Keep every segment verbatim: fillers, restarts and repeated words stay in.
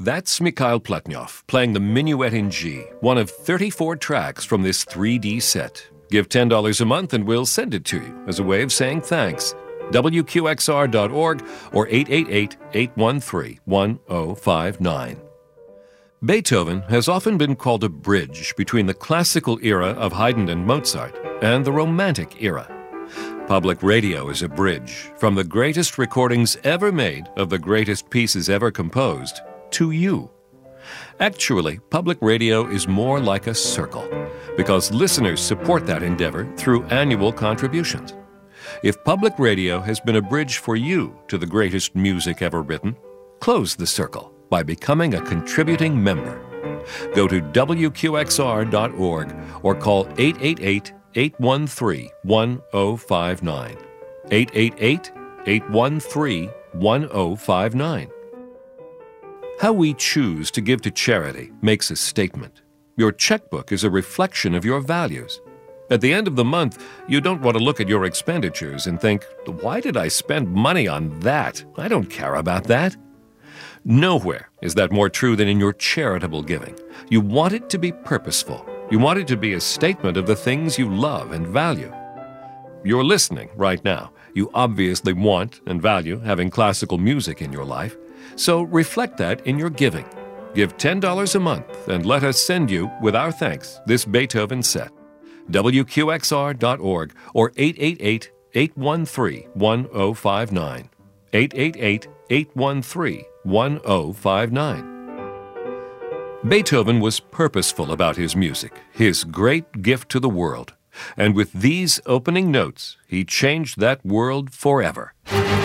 That's Mikhail Pletnyov playing the Minuet in G, one of thirty-four tracks from this three D set. Give ten dollars a month and we'll send it to you as a way of saying thanks. W Q X R dot org or eight eight eight, eight one three, one zero five nine. Beethoven has often been called a bridge between the classical era of Haydn and Mozart and the Romantic era. Public radio is a bridge from the greatest recordings ever made of the greatest pieces ever composed to you. Actually, public radio is more like a circle because listeners support that endeavor through annual contributions. If public radio has been a bridge for you to the greatest music ever written, close the circle by becoming a contributing member. Go to W Q X R dot org or call eight eight eight, eight one three, one zero five nine. eight eight eight, eight one three, one zero five nine. How we choose to give to charity makes a statement. Your checkbook is a reflection of your values. At the end of the month, you don't want to look at your expenditures and think, why did I spend money on that? I don't care about that. Nowhere is that more true than in your charitable giving. You want it to be purposeful. You want it to be a statement of the things you love and value. You're listening right now. You obviously want and value having classical music in your life, so reflect that in your giving. Give ten dollars a month and let us send you, with our thanks, this Beethoven set. W Q X R dot org or eight eight eight, eight one three, one zero five nine. eight eight eight, eight one three, one zero five nine. Beethoven was purposeful about his music, his great gift to the world. And with these opening notes, he changed that world forever.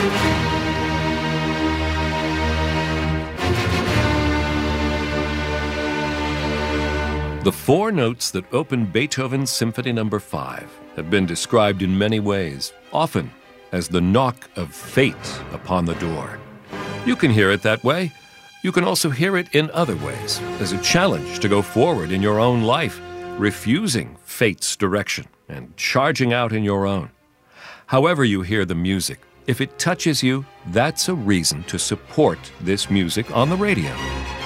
The four notes that open Beethoven's Symphony Number five have been described in many ways, often as the knock of fate upon the door. You can hear it that way. You can also hear it in other ways, as a challenge to go forward in your own life, refusing fate's direction and charging out in your own. However you hear the music, if it touches you, that's a reason to support this music on the radio.